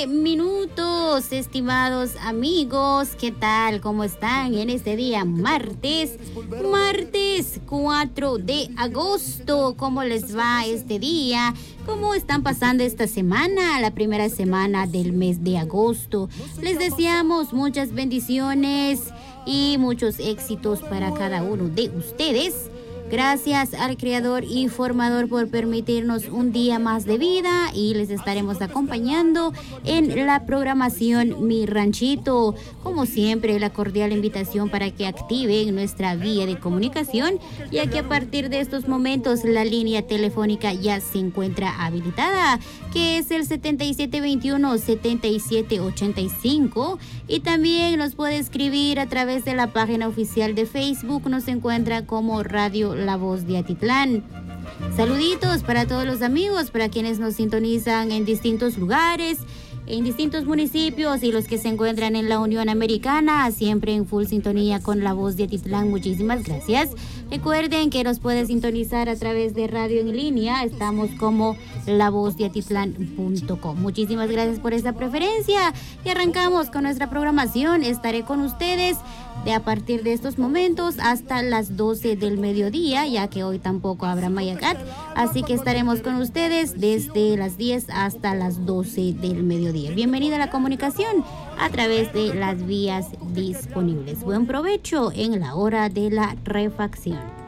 Minutos, estimados amigos, ¿qué tal? ¿Cómo están en este día? Martes 4 de agosto. ¿Cómo les va este día? ¿Cómo están pasando esta semana, la primera semana del mes de agosto? Les deseamos muchas bendiciones y muchos éxitos para cada uno de ustedes. Gracias al Creador y Formador por permitirnos un día más de vida y les estaremos acompañando en la programación Mi Ranchito. Como siempre, la cordial invitación para que activen nuestra vía de comunicación, ya que a partir de estos momentos la línea telefónica ya se encuentra habilitada, que es el 7721-7785, y también nos puede escribir a través de la página oficial de Facebook. Nos encuentra como Radio La Voz de Atitlán. Saluditos para todos los amigos, para quienes nos sintonizan en distintos lugares, en distintos municipios y los que se encuentran en la Unión Americana, siempre en full sintonía con La Voz de Atitlán. Muchísimas gracias. Recuerden que nos puede sintonizar a través de radio en línea. Estamos como lavozdeatitlán.com. Muchísimas gracias por esta preferencia y arrancamos con nuestra programación. Estaré con ustedes de a partir de estos momentos hasta las 12 del mediodía, ya que hoy tampoco habrá Mayacat, así que estaremos con ustedes desde las 10 hasta las 12 del mediodía. Bienvenida a la comunicación a través de las vías disponibles. Buen provecho en la hora de la refacción.